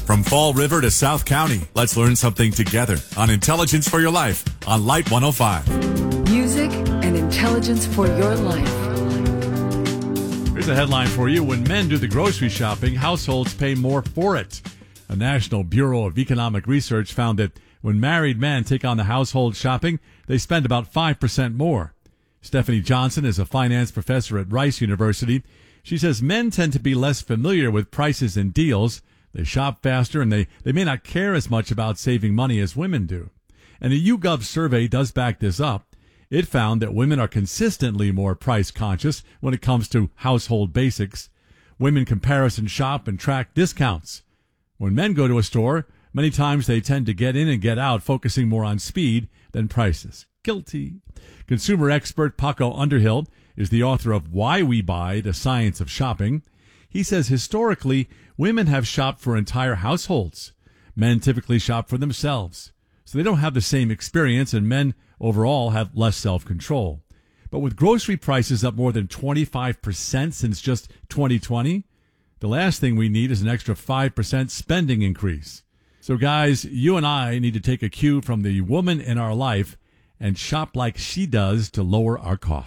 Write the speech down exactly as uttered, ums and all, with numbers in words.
From Fall River to South County, let's learn something together on Intelligence for Your Life on Light one oh five. Music and intelligence for your life. Here's a headline for you. When men do the grocery shopping, households pay more for it. A National Bureau of Economic Research found that when married men take on the household shopping, they spend about five percent more. Stephanie Johnson is a finance professor at Rice University. She says men tend to be less familiar with prices and deals. They shop faster, and they, they may not care as much about saving money as women do. And a YouGov survey does back this up. It found that women are consistently more price conscious when it comes to household basics. Women comparison shop and track discounts. When men go to a store, many times they tend to get in and get out, focusing more on speed than prices. Guilty. Consumer expert Paco Underhill is the author of Why We Buy, The Science of Shopping. He says historically, women have shopped for entire households. Men typically shop for themselves. So they don't have the same experience, and men overall have less self-control. But with grocery prices up more than twenty-five percent since just twenty twenty, the last thing we need is an extra five percent spending increase. So guys, you and I need to take a cue from the woman in our life and shop like she does to lower our costs.